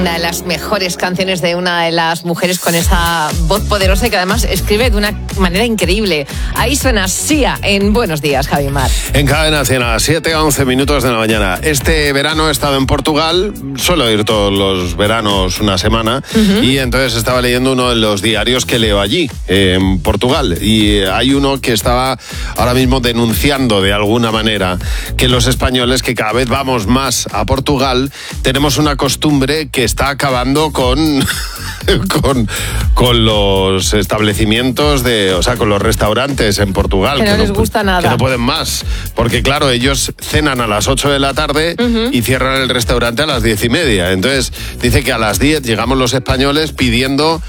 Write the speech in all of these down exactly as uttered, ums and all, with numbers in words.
Una de las mejores canciones de una de las mujeres con esa voz poderosa y que además escribe de una manera increíble. Ahí suena Sia en Buenos Días, Javi Mar. En Cadena cien a siete a once minutos de la mañana. Este verano he estado en Portugal, suelo ir todos los veranos una semana, uh-huh. y entonces estaba leyendo uno de los diarios que leo allí, en Portugal, y hay uno que estaba ahora mismo denunciando de alguna manera que los españoles, que cada vez vamos más a Portugal, tenemos una costumbre que está acabando con, con, con los establecimientos, de, o sea, con los restaurantes en Portugal. Que no, que no les gusta nada. Que no pueden más, porque claro, ellos cenan a las ocho de la tarde uh-huh. y cierran el restaurante a las diez y media. Entonces, dice que a las diez llegamos los españoles pidiendo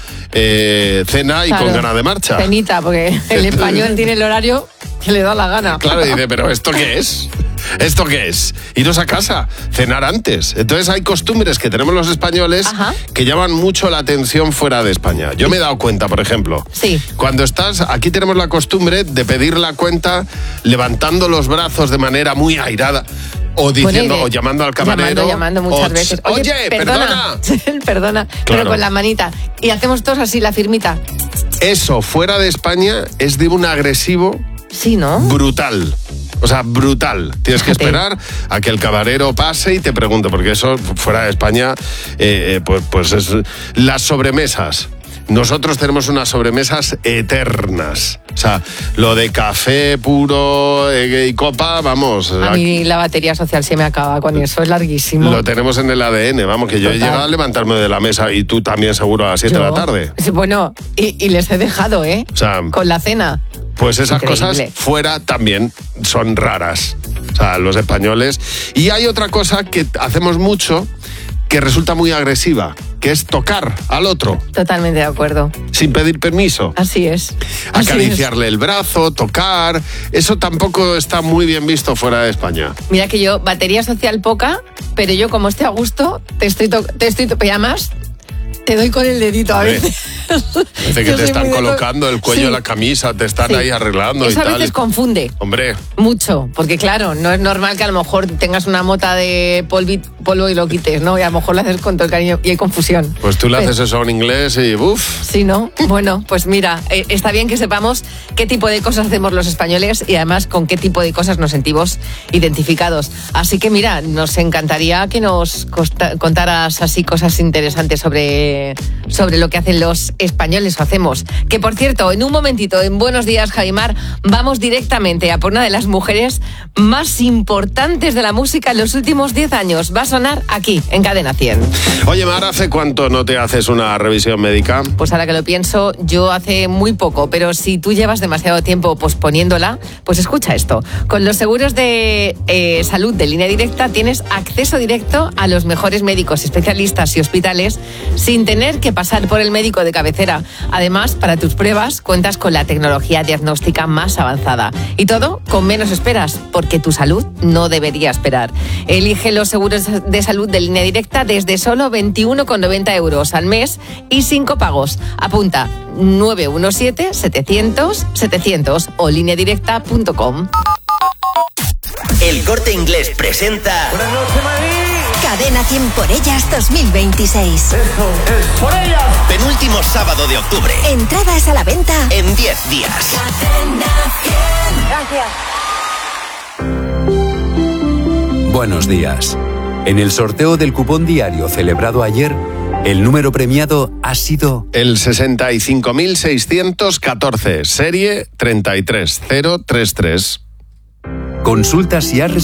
eh, cena y claro, con ganas de marcha. Cenita, porque el español tiene el horario que le da la gana. Claro, dice, ¿pero esto qué es? ¿Esto qué es? Iros a casa, cenar antes. Entonces hay costumbres que tenemos los españoles Ajá. que llaman mucho la atención fuera de España. Yo me he dado cuenta, por ejemplo, sí. cuando estás, aquí tenemos la costumbre de pedir la cuenta levantando los brazos de manera muy airada. O diciendo, o llamando al camarero. Llamando, llamando muchas o, veces. Oye, Oye perdona. Perdona, perdona claro. Pero con la manita. Y hacemos todos así, la firmita. Eso, fuera de España, es de un agresivo sí, ¿no? brutal. O sea, brutal. Tienes que esperar a que el camarero pase y te pregunte, porque eso, fuera de España, eh, eh, pues, pues es las sobremesas. Nosotros tenemos unas sobremesas eternas. O sea, lo de café puro eh, y copa, vamos. A mí la batería social se me acaba con eso, es larguísimo. Lo tenemos en el A D N, vamos, que yo Total. he llegado a levantarme de la mesa y tú también seguro a las siete de la tarde. Bueno, y, y les he dejado, ¿eh? O sea, con la cena. Pues esas Increíble. cosas fuera también son raras. O sea, los españoles. Y hay otra cosa que hacemos mucho que resulta muy agresiva, que es tocar al otro. Totalmente de acuerdo. Sin pedir permiso. Así es. Así Acariciarle es. el brazo, tocar. Eso tampoco está muy bien visto fuera de España. Mira que yo, batería social poca, pero yo como esté a gusto, te estoy to- te estoy to- además te doy con el dedito a veces. Parece que te están colocando el cuello sí. de la camisa, te están sí. ahí arreglando Eso y tal. Eso a veces confunde. Hombre. Mucho, porque claro, no es normal que a lo mejor tengas una mota de polvi, polvo y lo quites, ¿no? Y a lo mejor lo haces con todo el cariño y hay confusión. Pues tú le haces eso en inglés y ¡buf! Sí, ¿no? Bueno, pues mira, eh, está bien que sepamos qué tipo de cosas hacemos los españoles y además con qué tipo de cosas nos sentimos identificados. Así que mira, nos encantaría que nos costa, contaras así cosas interesantes sobre, sobre lo que hacen los españoles o hacemos. Que por cierto, en un momentito, en Buenos Días, Javi Mar, vamos directamente a por una de las mujeres más importantes de la música en los últimos diez años. Va a sonar aquí, en Cadena cien. Oye, Mar, ¿hace cuánto no te haces una revisión médica? Pues ahora que lo pienso, yo hace muy poco, pero si tú llevas demasiado tiempo posponiéndola, pues escucha esto. Con los seguros de eh, salud de Línea Directa tienes acceso directo a los mejores médicos, especialistas y hospitales sin tener que pasar por el médico de cabecera. Además, para tus pruebas cuentas con la tecnología diagnóstica más avanzada. Y todo con menos esperas, porque tu salud no debería esperar. Elige los seguros de salud de Línea Directa desde solo veintiuno con noventa euros al mes y sin copagos. Apunta nueve uno siete, setecientos, setecientos o línea directa punto com. El Corte Inglés presenta Buenas noches, Madrid. Cadena cien por ellas dos mil veintiséis. Eso es por ellas. Penúltimo sábado de octubre. Entradas a la venta en diez días. Cadena cien. Gracias. Buenos días. En el sorteo del cupón diario celebrado ayer, el número premiado ha sido el sesenta y cinco mil seiscientos catorce, serie treinta y tres mil treinta y tres. Consulta si has